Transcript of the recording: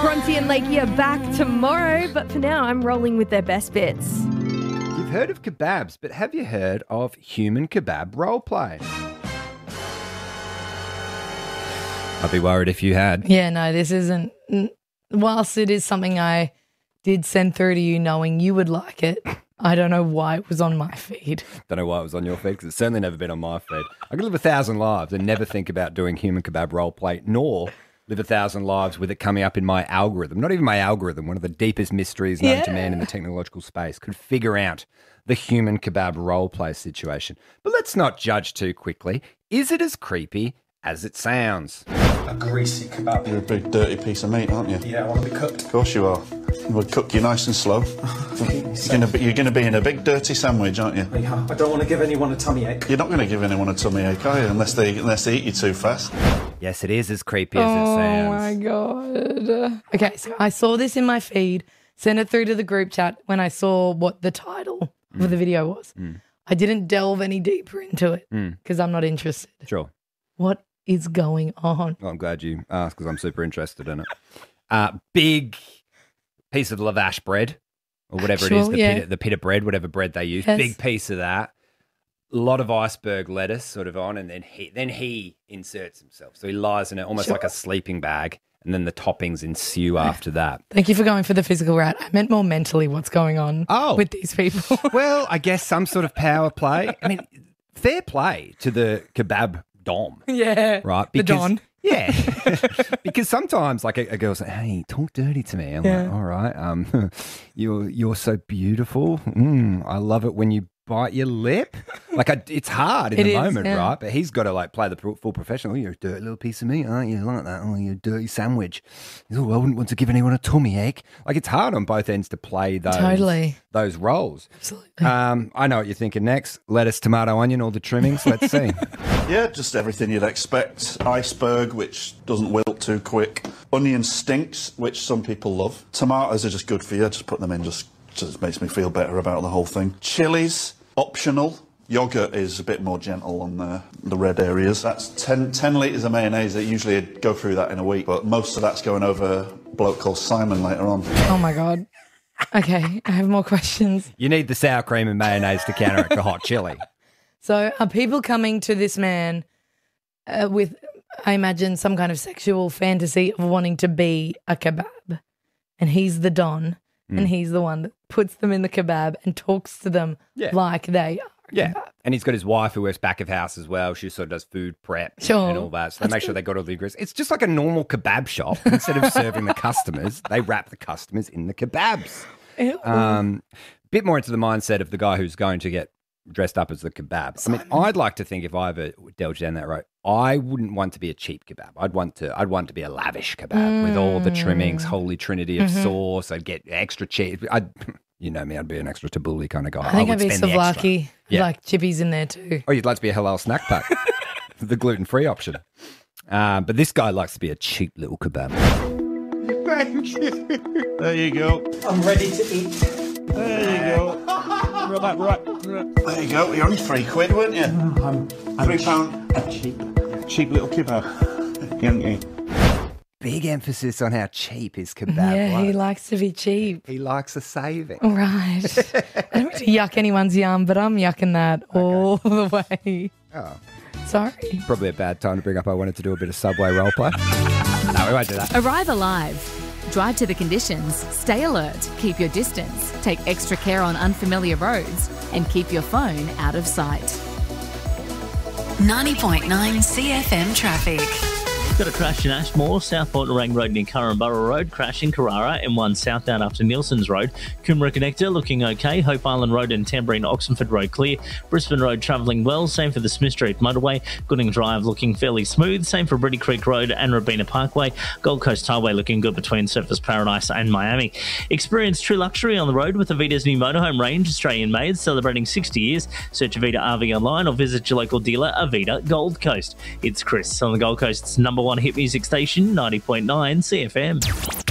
Bronte and Lakey are back tomorrow, but for now, I'm rolling with their best bits. You've heard of kebabs, but have you heard of human kebab roleplay? I'd be worried if you had. Yeah, no, this isn't. Whilst it is something I did send through to you knowing you would like it, I don't know why it was on my feed. Don't know why it was on your feed, because it's certainly never been on my feed. I could live 1,000 lives and never think about doing human kebab roleplay, nor live 1,000 lives with it coming up in my algorithm. Not even my algorithm, one of the deepest mysteries known to man in the technological space, could figure out the human kebab roleplay situation. But let's not judge too quickly. Is it as creepy as it sounds? A greasy kebab. You're a big dirty piece of meat, aren't you? Yeah, I want to be cooked. Of course you are. We'll cook you nice and slow. You're going to be in a big dirty sandwich, aren't you? Yeah, I don't want to give anyone a tummy ache. You're not going to give anyone a tummy ache, are you? Unless they eat you too fast. Yes, it is as creepy as it sounds. Oh, my God. Okay, so I saw this in my feed, sent it through to the group chat when I saw what the title of the video was. I didn't delve any deeper into it because I'm not interested. Sure. What is going on? Well, I'm glad you asked because I'm super interested in it. Big piece of lavash bread or whatever it is, the pita bread, whatever bread they use. Yes. Big piece of that. A lot of iceberg lettuce sort of on, and then he inserts himself. So he lies in it almost like a sleeping bag, and then the toppings ensue after that. Thank you for going for the physical route. I meant more mentally what's going on with these people. Well, I guess some sort of power play. I mean, fair play to the kebab dom. Yeah. Right? The Don. Yeah. Because sometimes like a girl's like, hey, talk dirty to me. I'm like, all right. You're so beautiful. I love it when you bite your lip. Like it's hard in the moment, right? But he's got to like play the full professional. You're a dirty little piece of meat, aren't you? Like that. Oh, you're a dirty sandwich. Oh, I wouldn't want to give anyone a tummy ache. Like it's hard on both ends to play those roles. Absolutely. I know what you're thinking next. Lettuce, tomato, onion, all the trimmings. Let's see. Yeah, just everything you'd expect. Iceberg, which doesn't wilt too quick. Onion stinks, which some people love. Tomatoes are just good for you. Just put them in, just makes me feel better about the whole thing. Chilies, optional. Yogurt is a bit more gentle on the red areas. That's 10 litres of mayonnaise. They usually go through that in a week, but most of that's going over a bloke called Simon later on. Oh, my God. Okay, I have more questions. You need the sour cream and mayonnaise to counteract the hot chili. So are people coming to this man with, I imagine, some kind of sexual fantasy of wanting to be a kebab? And he's the Don, and he's the one that puts them in the kebab and talks to them like they are. Yeah, and he's got his wife who works back of house as well. She sort of does food prep and all that. So they make sure they got all the ingredients. It's just like a normal kebab shop. Instead of serving the customers, they wrap the customers in the kebabs. Bit more into the mindset of the guy who's going to get dressed up as the kebab. I mean, I'd like to think if I ever delved down that road, I wouldn't want to be a cheap kebab. I'd want to be a lavish kebab with all the trimmings, holy trinity of sauce. I'd get extra cheese. You know me, I'd be an extra tabbouleh kind of guy. I think I'd be souvlaki, like chippies in there too. Oh, you'd like to be a halal snack pack, the gluten-free option. But this guy likes to be a cheap little kebab. Thank you. There you go. I'm ready to eat. There you go. Right. There you go. You're only £3, weren't you? I'm £3. Cheap little kebab. Yankee. Big emphasis on how cheap his kebab Yeah, was. he likes to be cheap. He likes a saving. Right. I don't mean to yuck anyone's yum, but I'm yucking that all the way. Oh, Sorry. probably a bad time to bring up I wanted to do a bit of Subway roleplay. No, we won't do that. Arrive alive. Drive to the conditions, stay alert, keep your distance, take extra care on unfamiliar roads, and keep your phone out of sight. 90.9 CFM traffic. Got a crash in Ashmore, Southport Narang Road near Curramborough Road, crash in Carrara, M1 southbound after Nielsen's Road, Coomera Connector looking okay, Hope Island Road and Tamborine Oxenford Road clear, Brisbane Road travelling well, same for the Smith Street Motorway, Gooding Drive looking fairly smooth, same for Briddy Creek Road and Robina Parkway, Gold Coast Highway looking good between Surfers Paradise and Miami. Experience true luxury on the road with Avita's new motorhome range, Australian made, celebrating 60 years. Search Avita RV online or visit your local dealer, Avita Gold Coast. It's Chris on the Gold Coast's #1 hit music station, 90.9 CFM.